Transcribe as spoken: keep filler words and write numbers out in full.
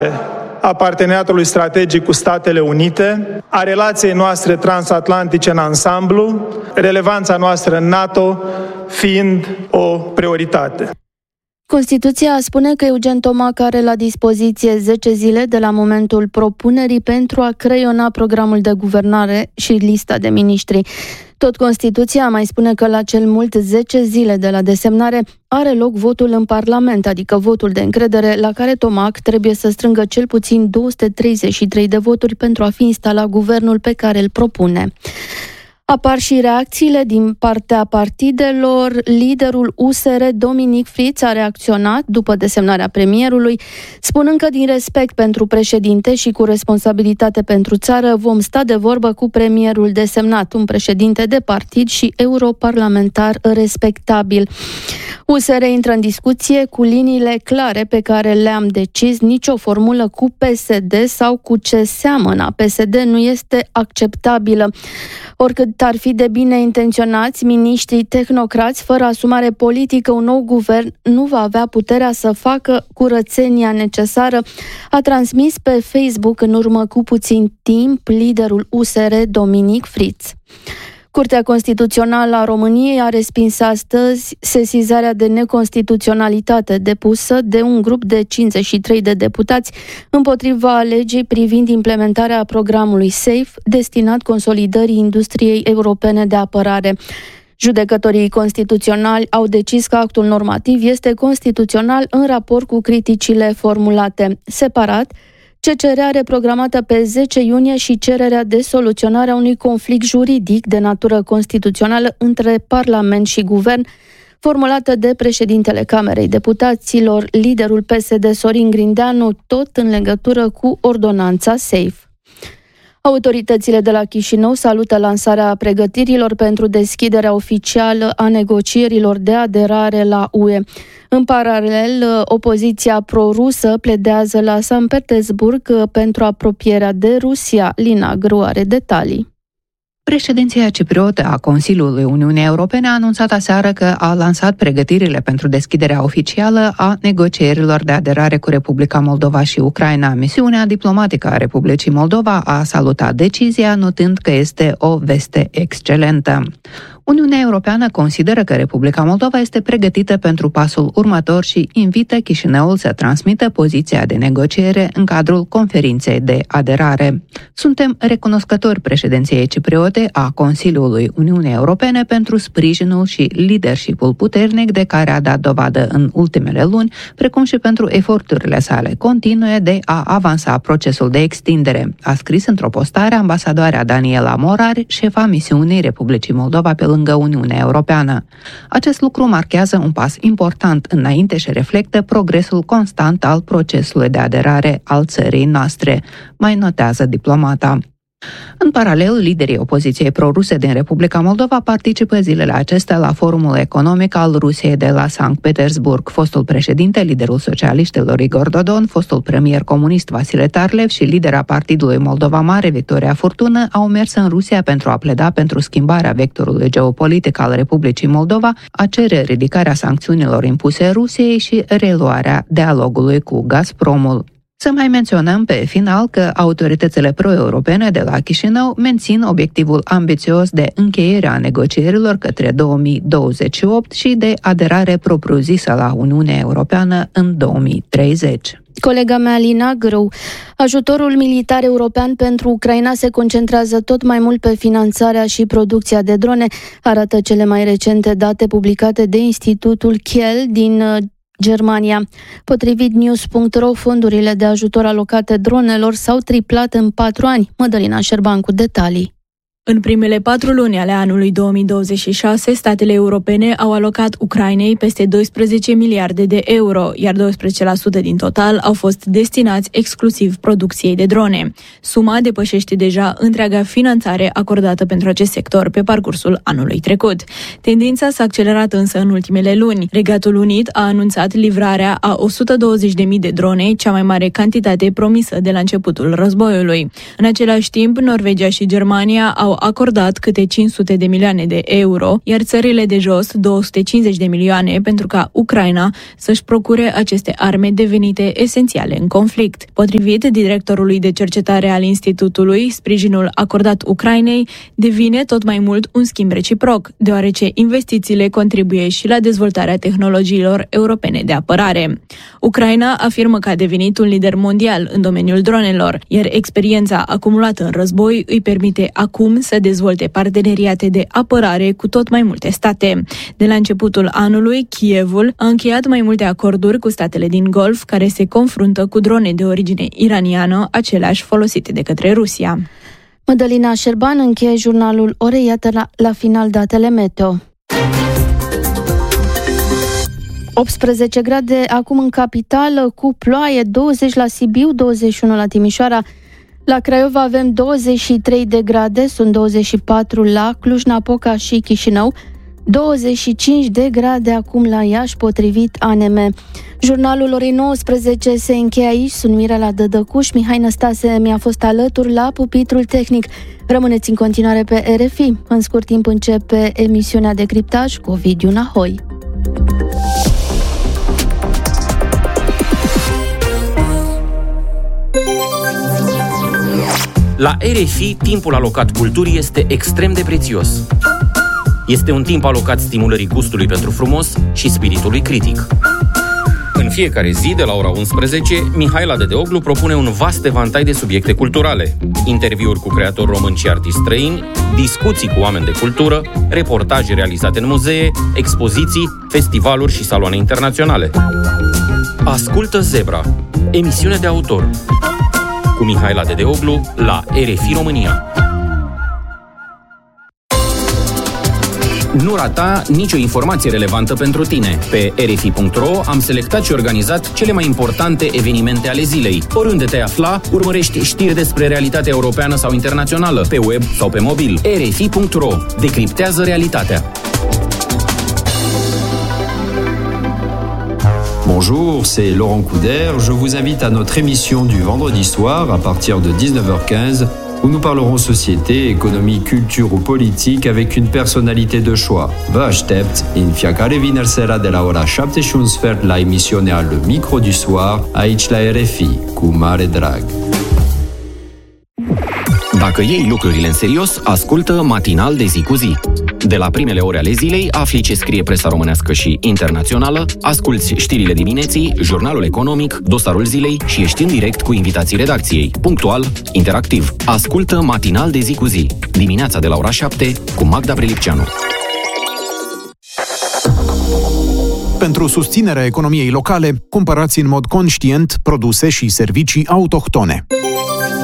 a parteneriatului strategic cu Statele Unite, a relației noastre transatlantice în ansamblu, relevanța noastră în NATO fiind o prioritate. Constituția spune că Eugen Tomac are la dispoziție zece zile de la momentul propunerii pentru a creiona programul de guvernare și lista de miniștri. Tot Constituția mai spune că la cel mult zece zile de la desemnare are loc votul în Parlament, adică votul de încredere la care Tomac trebuie să strângă cel puțin două sute treizeci și trei de voturi pentru a fi instalat guvernul pe care îl propune. Apar și reacțiile din partea partidelor. Liderul U S R, Dominic Fritz, a reacționat după desemnarea premierului, spunând că din respect pentru președinte și cu responsabilitate pentru țară vom sta de vorbă cu premierul desemnat, un președinte de partid și europarlamentar respectabil. U S R intră în discuție cu liniile clare pe care le-am decis. Nicio formulă cu P S D sau cu ce seamănă P S D nu este acceptabilă. Oricât ar fi de bine intenționați, miniștrii tehnocrați, fără asumare politică, un nou guvern nu va avea puterea să facă curățenia necesară, a transmis pe Facebook în urmă cu puțin timp liderul U S R, Dominic Fritz. Curtea Constituțională a României a respins astăzi sesizarea de neconstituționalitate depusă de un grup de cincizeci și trei de deputați împotriva legii privind implementarea programului SAFE destinat consolidării industriei europene de apărare. Judecătorii constituționali au decis că actul normativ este constituțional în raport cu criticile formulate. Separat, C C R are programată pe zece iunie și cererea de soluționare a unui conflict juridic de natură constituțională între Parlament și Guvern, formulată de președintele Camerei Deputaților, liderul P S D Sorin Grindeanu, tot în legătură cu ordonanța SAFE. Autoritățile de la Chișinău salută lansarea pregătirilor pentru deschiderea oficială a negocierilor de aderare la U E. În paralel, opoziția pro-rusă pledează la Sankt Petersburg pentru apropierea de Rusia. Lina Gru are detalii. Președinția cipriotă a Consiliului Uniunii Europene a anunțat aseară că a lansat pregătirile pentru deschiderea oficială a negocierilor de aderare cu Republica Moldova și Ucraina. Misiunea diplomatică a Republicii Moldova a salutat decizia, notând că este o veste excelentă. Uniunea Europeană consideră că Republica Moldova este pregătită pentru pasul următor și invită Chișinăul să transmită poziția de negociere în cadrul conferinței de aderare. Suntem recunoscători președinției cipriote a Consiliului Uniunii Europene pentru sprijinul și leadership-ul puternic de care a dat dovadă în ultimele luni, precum și pentru eforturile sale continue de a avansa procesul de extindere, a scris într-o postare ambasadoarea Daniela Morari, șefa misiunii Republicii Moldova pe lângă Uniunea Europeană. Acest lucru marchează un pas important înainte și reflectă progresul constant al procesului de aderare al țării noastre, mai notează diplomata. În paralel, liderii opoziției pro-ruse din Republica Moldova participă zilele acestea la forumul economic al Rusiei de la Sankt Petersburg. Fostul președinte, liderul socialiștilor Igor Dodon, fostul premier comunist Vasile Tarlev și lidera Partidului Moldova Mare, Victoria Furtună, au mers în Rusia pentru a pleda pentru schimbarea vectorului geopolitic al Republicii Moldova, a cere ridicarea sancțiunilor impuse Rusiei și reluarea dialogului cu Gazpromul. Să mai menționăm pe final că autoritățile pro-europene de la Chișinău mențin obiectivul ambițios de încheiere a negocierilor către două mii douăzeci și opt și de aderare propriu-zisă la Uniunea Europeană în două mii treizeci. Colega mea, Lina Grâu, ajutorul militar european pentru Ucraina se concentrează tot mai mult pe finanțarea și producția de drone, arată cele mai recente date publicate de Institutul Kiel din Germania. Potrivit news punct ro, fondurile de ajutor alocate dronelor s-au triplat în patru ani. Mădălina Șerban cu detalii. În primele patru luni ale anului două mii douăzeci și șase, statele europene au alocat Ucrainei peste doisprezece miliarde de euro, iar doisprezece la sută din total au fost destinați exclusiv producției de drone. Suma depășește deja întreaga finanțare acordată pentru acest sector pe parcursul anului trecut. Tendința s-a accelerat însă în ultimele luni. Regatul Unit a anunțat livrarea a o sută douăzeci de mii de drone, cea mai mare cantitate promisă de la începutul războiului. În același timp, Norvegia și Germania au acordat câte cinci sute de milioane de euro, iar țările de jos două sute cincizeci de milioane pentru ca Ucraina să-și procure aceste arme devenite esențiale în conflict. Potrivit directorului de cercetare al institutului, sprijinul acordat Ucrainei devine tot mai mult un schimb reciproc, deoarece investițiile contribuie și la dezvoltarea tehnologiilor europene de apărare. Ucraina afirmă că a devenit un lider mondial în domeniul dronelor, iar experiența acumulată în război îi permite acum să dezvolte parteneriate de apărare cu tot mai multe state. De la începutul anului, Kievul a încheiat mai multe acorduri cu statele din Golf care se confruntă cu drone de origine iraniană, aceleași folosite de către Rusia. Mădălina Șerban încheie jurnalul orei, iată la, la final datele meteo. optsprezece grade acum în capitală cu ploaie, douăzeci la Sibiu, douăzeci și unu la Timișoara. La Craiova avem douăzeci și trei de grade, sunt douăzeci și patru la Cluj-Napoca și Chișinău, douăzeci și cinci de grade acum la Iași, potrivit A N M. Jurnalul orei nouăsprezece se încheie aici. Sunt Mirela Dădăcuș, Mihai Năstase mi-a fost alături la pupitrul tehnic. Rămâneți în continuare pe R F I. În scurt timp începe emisiunea de criptaj cu Ovidiu Nahoi. La R F I, timpul alocat culturii este extrem de prețios. Este un timp alocat stimulării gustului pentru frumos și spiritului critic. În fiecare zi, de la ora unsprezece, Mihaela Dedeoglu propune un vast evantai de subiecte culturale. Interviuri cu creatori români și artiști străini, discuții cu oameni de cultură, reportaje realizate în muzee, expoziții, festivaluri și saloane internaționale. Ascultă Zebra, emisiune de autor, cu Mihaela Dedeoglu la R F I România. Nu rata nicio informație relevantă pentru tine. Pe r f i punct r o am selectat și organizat cele mai importante evenimente ale zilei. Oriunde te afla, urmărești știri despre realitatea europeană sau internațională, pe web sau pe mobil. r f i punct r o. Decriptează realitatea. Bonjour, c'est Laurent Couder. Je vous invite à notre émission du vendredi soir à partir de dix-neuf heures quinze où nous parlerons société, économie, culture ou politique avec une personnalité de choix. Vă aștept în fiecare vineri seara de la ora șapte și un sfert la emisiunea Le Micro du Soir, aici la R F I, cu mare drag. Dacă iei lucrurile în serios, ascultă Matinal de zi cu zi. De la primele ore ale zilei, afli ce scrie presa românească și internațională, asculți știrile dimineții, jurnalul economic, dosarul zilei și ești în direct cu invitații redacției. Punctual, interactiv. Ascultă Matinal de zi cu zi. Dimineața de la ora șapte cu Magda Brelipceanu. Pentru susținerea economiei locale, cumpărați în mod conștient produse și servicii autohtone.